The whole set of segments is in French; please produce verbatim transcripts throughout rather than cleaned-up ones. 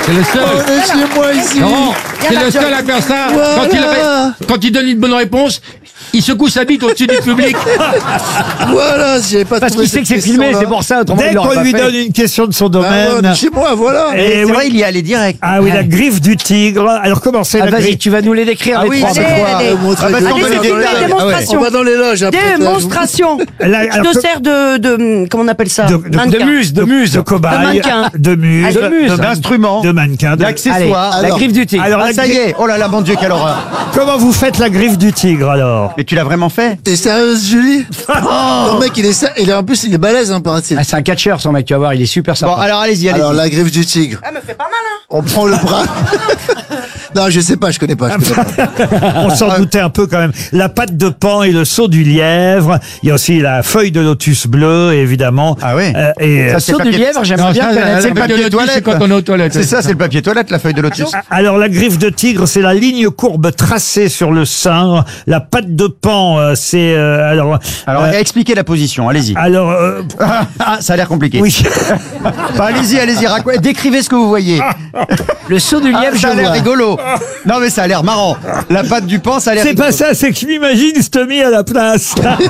C'est le seul. On est chez moi ici. Non, c'est le seul à faire ça. Voilà. Quand, il, quand il donne une bonne réponse, il secoue sa bite au-dessus du public. Voilà, si j'avais pas Parce trouvé qu'il sait que cette c'est filmé, question-là. c'est pour ça. Autrement, Dès il l'aurait qu'on pas lui fait. donne une question de son Bah ouais, domaine. on est chez moi, voilà. Et C'est oui. vrai, il y est allé direct. Ah oui, la griffe du tigre. Alors comment c'est Ah, la vas-y, griffe? tu vas nous les décrire. Ah les oui, trois. c'est C'est quoi allez. Euh, montrer Ah bah, des- c'est on une va dans petite les- démonstration. On va dans les loges après. Démonstration. La- Tu alors, te que- sers de, de, comment on appelle ça? de, de, De Mannequin. muse, de muse. de cobaye, De mannequin. de muse, De muse. D'instruments, de mannequin. de- d'accessoires. Allez, la Alors- griffe du tigre. Alors, Ah la ça y griffe- est, oh là là, mon Dieu, quelle horreur. Comment vous faites la griffe du tigre alors? Mais tu l'as vraiment fait? T'es sérieuse, Julie? Le mec, il est, sa- il est en plus, il est balèze, hein, paraît-il. Ah, c'est un catcheur, son mec, tu vas voir, il est super Bon, sympa. alors allez-y, allez-y. Alors, la griffe du tigre. Ah, me fait pas mal, hein. On prend le bras. Non, je sais pas, je connais pas, je connais pas. On s'en doutait un peu quand même. La patte de pan et le saut du lièvre. Il y a aussi la feuille de lotus bleu, évidemment. Ah oui. Euh, et Ça, c'est Saut du papier- lièvre, j'aimerais Non, bien ça, connaître. la- c'est le la papier feuille de toilette. c'est quand on est aux toilettes. C'est ça, c'est le papier toilette, la feuille de lotus. alors la griffe de tigre, c'est la ligne courbe tracée sur le sein. La patte de pan, euh, c'est euh, alors. Alors, euh, expliquez la position, allez-y. alors euh, Ah, ça a l'air compliqué. oui. Bah, allez-y, allez-y, raconte- décrivez ce que vous voyez. Le saut du Ah, lièvre, ça a je l'air vois. rigolo. Non, mais ça a l'air marrant. La patte du pan, ça a l'air C'est rigolo. pas ça, c'est que je m'imagine Stomy à la place.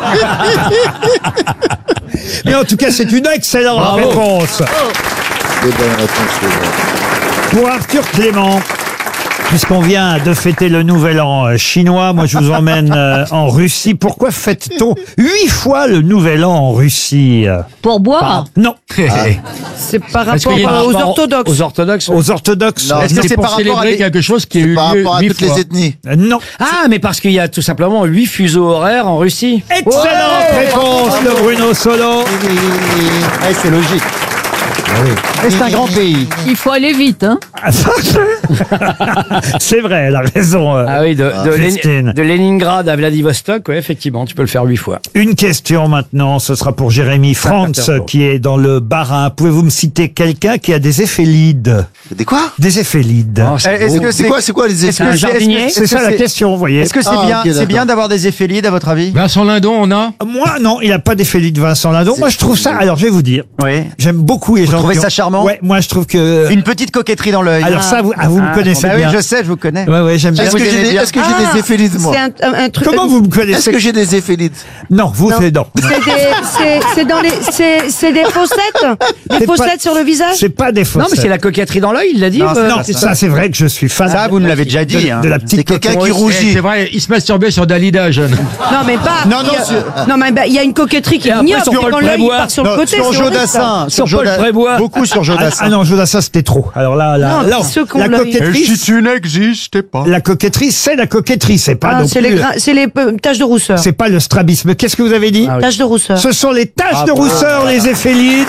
Mais en tout cas, c'est une excellente Bravo. réponse. Des bonnes réponses, les gars. Pour Arthur Clément, puisqu'on vient de fêter le nouvel an euh, chinois, moi je vous emmène euh, en Russie. Pourquoi fête-t-on huit fois le nouvel an en Russie? Pour boire. Non. C'est par Parce rapport qu'il y a un aux Rapport orthodoxes. Aux orthodoxes. Aux orthodoxes? Non, Est-ce que C'est c'est pour par rapport à célébrer des- quelque chose qui a eu Par lieu rapport à huit toutes fois. les ethnies. Euh, Non. Ah, mais parce qu'il y a tout simplement huit fuseaux horaires en Russie. Excellente réponse de Bruno Solo. Ouais, c'est logique. Et c'est un grand pays. Il faut aller vite, hein. C'est vrai, elle a raison. euh, Ah oui, de, de, Lén- Christine. de Leningrad à Vladivostok, ouais, effectivement, tu peux le faire huit fois. Une question maintenant, ce sera pour Jérémy Frantz Saint-Pétersbourg. qui est dans le Bas-Rhin. Pouvez-vous me citer quelqu'un qui a des éphélides? Des quoi? Des éphélides. Oh, c'est Est-ce beau. que C'est quoi, c'est quoi les Est-ce effets? que un c'est- jardinier est-ce C'est que ça la c'est- question, vous voyez. Est-ce que c'est Ah, bien, ok, c'est d'accord. bien d'avoir des éphélides à votre avis? Vincent Lindon, on a. Moi, non, il n'a pas d'éphélides Vincent Lindon. Moi, je trouve ça, alors je vais vous dire, Oui. j'aime beaucoup les gens trouvez qui ont- ça charmant? Ouais, moi je trouve que... Une petite coquetterie dans l'œil. Alors ça, vous, ah, vous me connaissez Bah oui, bien. je sais, je vous connais. Ouais, ouais, j'aime bien. Est-ce que vous j'ai aimez des, bien. est-ce que j'ai des effélides, moi? C'est un, un, un truc. Comment vous me Est-ce connaissez? que j'ai des effélides? Non, vous, c'est non. C'est des, c'est, c'est dans les, c'est, c'est des fossettes, des C'est fossettes pas- sur le visage. C'est pas des fausses. Non, mais c'est la coquetterie dans l'œil, il l'a dit. Non, euh, Non, c'est ça, c'est vrai que je suis fan. Ça, vous nous l'avez déjà dit. de, hein. de la C'est petite quelqu'un coquette. qui Eh, rougit. C'est vrai, il se masturbait sur Dalida, jeune. Non, mais pas. Non, non, il y a- sur- non, mais bah, il y a une coquetterie qui Et est après, ignoble. sur C'est Paul quand l'œil il Prébois. part sur Non, le côté. sur c'est horrible, ça. Jodassin. Sur Paul Joda- Prébois. Beaucoup sur Ah, Jodassin. ah non, Jodassin, c'était trop. Alors là, là, Non, là, ceux qui ont la l'œil. coquetterie, tu n'existais pas. la coquetterie, c'est la coquetterie, c'est pas Ah, non c'est plus. les, gra- c'est les euh, taches de rousseur. C'est pas le strabisme. Qu'est-ce que vous avez dit? Ah oui. Taches de rousseur. Ce sont les taches Ah, de bah. rousseur, les éphélides.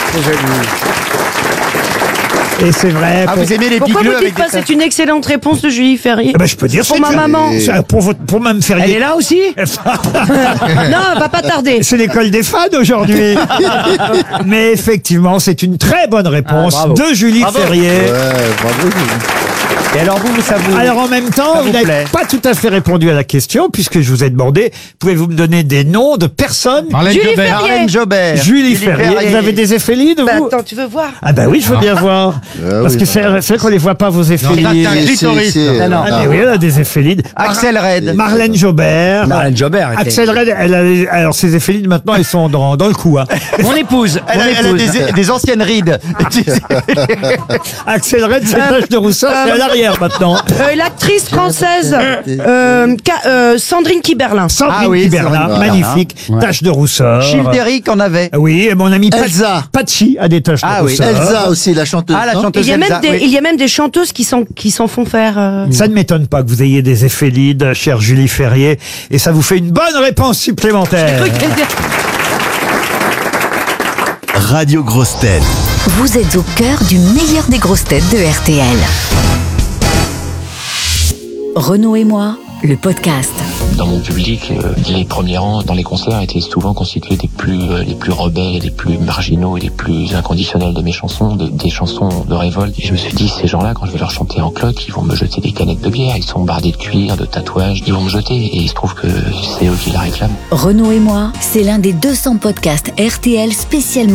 Et c'est vrai. Ah, pour- vous aimez les Pourquoi bigleux vous avec dites des pas c'est une excellente réponse de Julie Ferrier? Eh ben, je peux dire Pour c'est ma une- maman. c'est pour votre, pour Mme Ferrier. Elle est là aussi Non, elle va pas tarder. C'est l'école des fans aujourd'hui. Mais effectivement, c'est une très bonne réponse Ah, bravo. de Julie Ferrier. Ouais, bravo. Et alors vous, ça vous... Alors en même temps, Ça vous vous n'avez plaît pas tout à fait répondu à la question puisque je vous ai demandé, pouvez-vous me donner des noms de personnes? Marlène Julie Jobert. Ferrier. Marlène Jobert. Julie Ferrier. Vous avez des éphélides, Bah, vous? attends, tu veux voir? Ah bah oui, je veux bien voir. Ah Parce oui, que c'est c'est vrai qu'on les voit pas, vos Non, éphélides. ça, t'as un C'est- clitoris. c'est- Non, non. Ah mais oui, elle a des éphélides. Axel Red. Marlène Jobert. Marlène Jobert. était- Axel Red, elle a les- alors ses éphélides maintenant, elles sont dans, dans le cou. Hein. Mon épouse. Elle Mon a, elle a épouse. des, des anciennes rides. Axel Red, ses taches de rousseur, c'est à l'arrière maintenant. Euh, L'actrice française euh, Ka- euh, Sandrine Kiberlin. Sandrine Ah oui, Kiberlin, Sandrine magnifique, taches de rousseur. Childéric en avait. Oui, et mon ami Pat- Elsa. Pachi a des taches Ah de oui. rousseur. Elsa aussi, la chanteuse. Ah, la non Il chanteuse y, a même Elsa, des, oui. il y a même des chanteuses qui s'en qui s'en font faire. euh, Ça ne m'étonne pas que vous ayez des éphélides, chère Julie Ferrier, et ça vous fait une bonne réponse supplémentaire. Radio Grosses Têtes. Vous êtes au cœur du meilleur des grosses têtes de R T L. Renaud et moi, le podcast. Dans mon public, euh, les premiers rangs dans les concerts étaient souvent constitués des plus euh, les plus rebelles, les plus marginaux et les plus inconditionnels de mes chansons, de- des chansons de révolte. Et je me suis dit, ces gens-là, quand je vais leur chanter en cloque, ils vont me jeter des canettes de bière, ils sont bardés de cuir, de tatouages, ils vont me jeter. Et il se trouve que c'est eux qui la réclament. Renaud et moi, c'est l'un des deux cents podcasts R T L spécialement